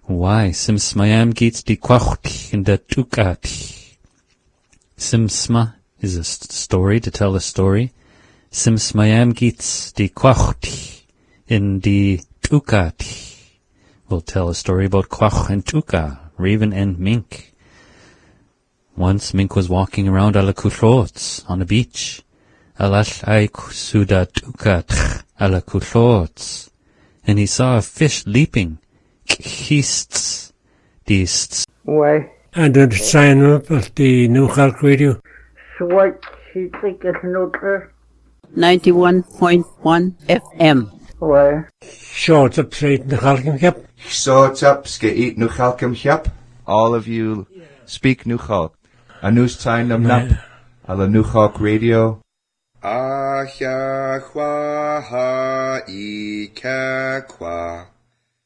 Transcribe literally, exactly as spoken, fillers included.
Why, Simsmayam gits di quachti in the tukati. Simsma is a st- story to tell a story. Simsmayam gits di quachti in the tukati. We'll tell a story about Quach and Tuka, Raven and Mink. Once Mink was walking around Alakuthrots on a beach. Alash ai suda Tuka Alakuthrots. And he saw a fish leaping. Kists. Dists. Why? And the sign up of the New Khalk Radio. So what she think is nuclear? ninety-one point one F M. Why? Short up straight in the Khalkim Cap. Short up, ske nu Khalkim Cap. All of you speak Nu Khalk. A news time nam nap. Ala Nu Khalk Radio. Ah ya kwa ha I ka kwa.